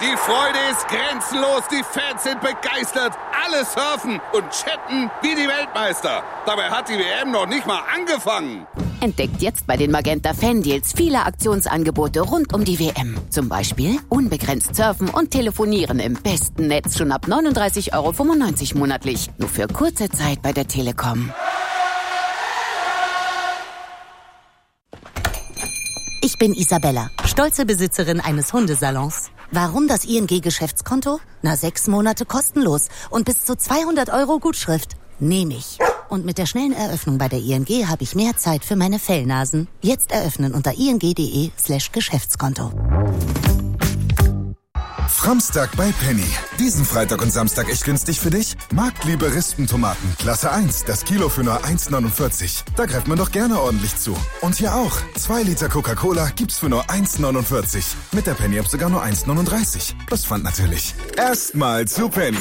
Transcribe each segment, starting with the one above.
Die Freude ist grenzenlos, die Fans sind begeistert, alle surfen und chatten wie die Weltmeister. Dabei hat die WM noch nicht mal angefangen. Entdeckt jetzt bei den Magenta Fan-Deals viele Aktionsangebote rund um die WM. Zum Beispiel unbegrenzt surfen und telefonieren im besten Netz schon ab 39,95 € monatlich. Nur für kurze Zeit bei der Telekom. Ich bin Isabella, stolze Besitzerin eines Hundesalons. Warum das ING-Geschäftskonto? 6 Monate kostenlos und bis zu 200 € Gutschrift. Nehme ich. Und mit der schnellen Eröffnung bei der ING habe ich mehr Zeit für meine Fellnasen. Jetzt eröffnen unter ing.de/Geschäftskonto. Framstag bei Penny. Diesen Freitag und Samstag echt günstig für dich? Marktliebe Rispentomaten, Klasse 1, das Kilo für nur 1,49. Da greift man doch gerne ordentlich zu. Und hier auch. 2 Liter Coca-Cola gibt's für nur 1,49. Mit der Penny-App sogar nur 1,39. Plus Pfand natürlich. Erstmal zu Penny.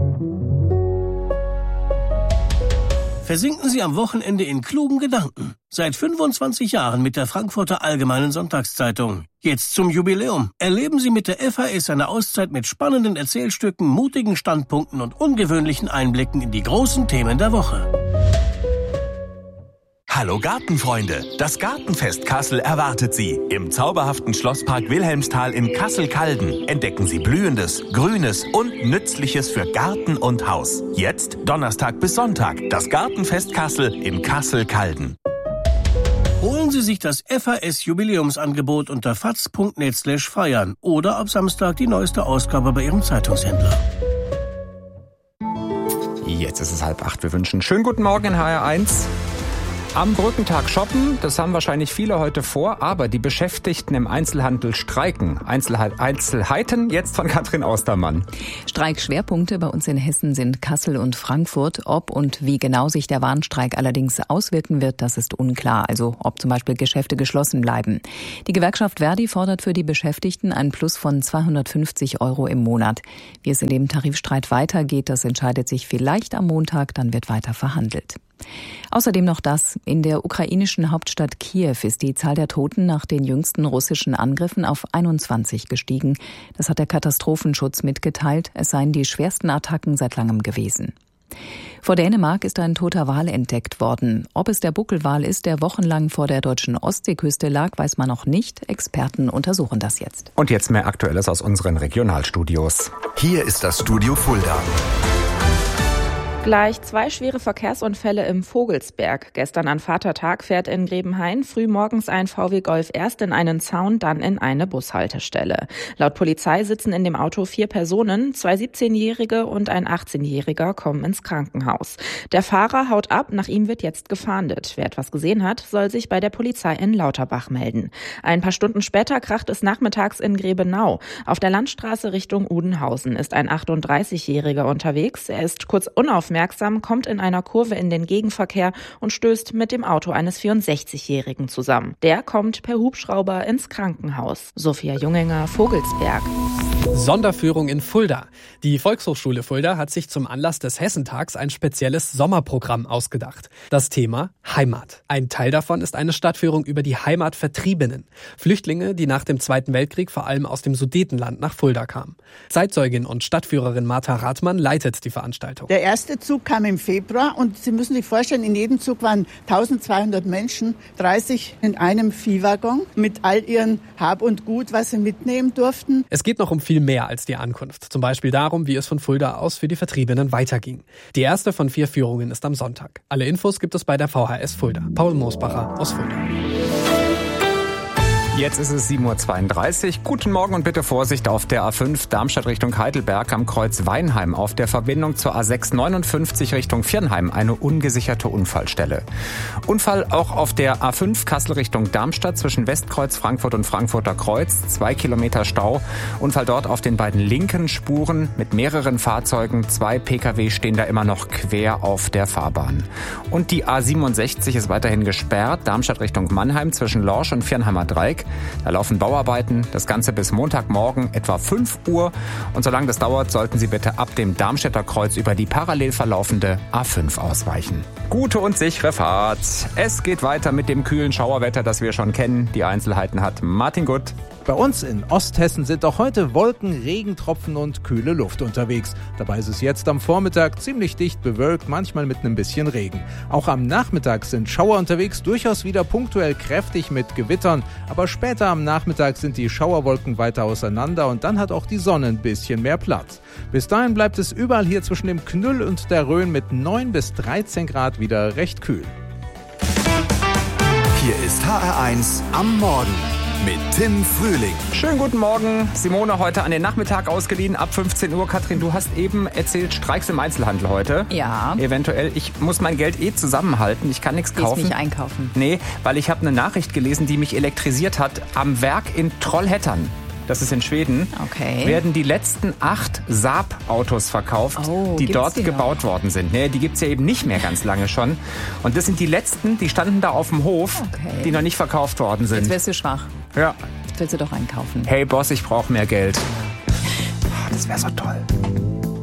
Versinken Sie am Wochenende in klugen Gedanken. Seit 25 Jahren mit der Frankfurter Allgemeinen Sonntagszeitung. Jetzt zum Jubiläum. Erleben Sie mit der FAS eine Auszeit mit spannenden Erzählstücken, mutigen Standpunkten und ungewöhnlichen Einblicken in die großen Themen der Woche. Hallo Gartenfreunde, das Gartenfest Kassel erwartet Sie. Im zauberhaften Schlosspark Wilhelmsthal in Kassel-Calden entdecken Sie Blühendes, Grünes und Nützliches für Garten und Haus. Jetzt, Donnerstag bis Sonntag, das Gartenfest Kassel in Kassel-Calden. Holen Sie sich das FAS-Jubiläumsangebot unter faz.net/feiern oder ab Samstag die neueste Ausgabe bei Ihrem Zeitungshändler. Jetzt ist es 7:30. Wir wünschen schönen guten Morgen in HR1. Am Brückentag shoppen, das haben wahrscheinlich viele heute vor, aber die Beschäftigten im Einzelhandel streiken. Einzelheiten jetzt von Katrin Austermann. Streikschwerpunkte bei uns in Hessen sind Kassel und Frankfurt. Ob und wie genau sich der Warnstreik allerdings auswirken wird, das ist unklar. Also ob zum Beispiel Geschäfte geschlossen bleiben. Die Gewerkschaft Verdi fordert für die Beschäftigten einen Plus von 250 € im Monat. Wie es in dem Tarifstreit weitergeht, das entscheidet sich vielleicht am Montag, dann wird weiter verhandelt. Außerdem noch das. In der ukrainischen Hauptstadt Kiew ist die Zahl der Toten nach den jüngsten russischen Angriffen auf 21 gestiegen. Das hat der Katastrophenschutz mitgeteilt. Es seien die schwersten Attacken seit langem gewesen. Vor Dänemark ist ein toter Wal entdeckt worden. Ob es der Buckelwal ist, der wochenlang vor der deutschen Ostseeküste lag, weiß man noch nicht. Experten untersuchen das jetzt. Und jetzt mehr Aktuelles aus unseren Regionalstudios. Hier ist das Studio Fulda. Gleich 2 schwere Verkehrsunfälle im Vogelsberg. Gestern an Vatertag fährt in Grebenhain frühmorgens ein VW Golf erst in einen Zaun, dann in eine Bushaltestelle. Laut Polizei sitzen in dem Auto 4 Personen, 2 17-Jährige und ein 18-Jähriger kommen ins Krankenhaus. Der Fahrer haut ab, nach ihm wird jetzt gefahndet. Wer etwas gesehen hat, soll sich bei der Polizei in Lauterbach melden. Ein paar Stunden später kracht es nachmittags in Grebenau. Auf der Landstraße Richtung Udenhausen ist ein 38-Jähriger unterwegs. Er ist kurz unaufmerksam, kommt in einer Kurve in den Gegenverkehr und stößt mit dem Auto eines 64-Jährigen zusammen. Der kommt per Hubschrauber ins Krankenhaus. Sophia Junginger, Vogelsberg. Sonderführung in Fulda. Die Volkshochschule Fulda hat sich zum Anlass des Hessentags ein spezielles Sommerprogramm ausgedacht. Das Thema Heimat. Ein Teil davon ist eine Stadtführung über die Heimatvertriebenen. Flüchtlinge, die nach dem Zweiten Weltkrieg vor allem aus dem Sudetenland nach Fulda kamen. Zeitzeugin und Stadtführerin Martha Rathmann leitet die Veranstaltung. Der erste Zug kam im Februar und Sie müssen sich vorstellen, in jedem Zug waren 1200 Menschen, 30 in einem Viehwaggon mit all ihren Hab und Gut, was sie mitnehmen durften. Es geht noch um viel mehr als die Ankunft. Zum Beispiel darum, wie es von Fulda aus für die Vertriebenen weiterging. Die erste von 4 Führungen ist am Sonntag. Alle Infos gibt es bei der VHS Fulda. Paul Moosbacher aus Fulda. Jetzt ist es 7:32 Uhr. Guten Morgen und bitte Vorsicht auf der A5 Darmstadt Richtung Heidelberg am Kreuz Weinheim. Auf der Verbindung zur A6 59 Richtung Viernheim eine ungesicherte Unfallstelle. Unfall auch auf der A5 Kassel Richtung Darmstadt zwischen Westkreuz Frankfurt und Frankfurter Kreuz. 2 Kilometer Stau. Unfall dort auf den beiden linken Spuren mit mehreren Fahrzeugen. 2 Pkw stehen da immer noch quer auf der Fahrbahn. Und die A67 ist weiterhin gesperrt. Darmstadt Richtung Mannheim zwischen Lorsch und Viernheimer Dreieck. Da laufen Bauarbeiten, das Ganze bis Montagmorgen etwa 5 Uhr. Und solange das dauert, sollten Sie bitte ab dem Darmstädter Kreuz über die parallel verlaufende A5 ausweichen. Gute und sichere Fahrt. Es geht weiter mit dem kühlen Schauerwetter, das wir schon kennen. Die Einzelheiten hat Martin Gutt. Bei uns in Osthessen sind auch heute Wolken, Regentropfen und kühle Luft unterwegs. Dabei ist es jetzt am Vormittag ziemlich dicht bewölkt, manchmal mit ein bisschen Regen. Auch am Nachmittag sind Schauer unterwegs, durchaus wieder punktuell kräftig mit Gewittern. Aber später am Nachmittag sind die Schauerwolken weiter auseinander und dann hat auch die Sonne ein bisschen mehr Platz. Bis dahin bleibt es überall hier zwischen dem Knüll und der Rhön mit 9 bis 13 Grad wieder recht kühl. Hier ist HR1 am Morgen mit Tim Frühling. Schönen guten Morgen. Simone heute an den Nachmittag ausgeliehen, ab 15 Uhr. Katrin, du hast eben erzählt, Streiks im Einzelhandel heute. Ja. Eventuell. Ich muss mein Geld zusammenhalten. Ich kann nichts kaufen. Gehst nicht einkaufen? Nee, weil ich habe eine Nachricht gelesen, die mich elektrisiert hat. Am Werk in Trollhättan, das ist in Schweden, werden die letzten 8 Saab-Autos verkauft, die dort gebaut worden sind. Nee, die gibt es ja eben nicht mehr ganz lange schon. Und das sind die letzten, die standen da auf dem Hof, die noch nicht verkauft worden sind. Jetzt wärst du schwach. Ja. Jetzt willst du doch einkaufen. Hey Boss, ich brauche mehr Geld. Das wäre so toll.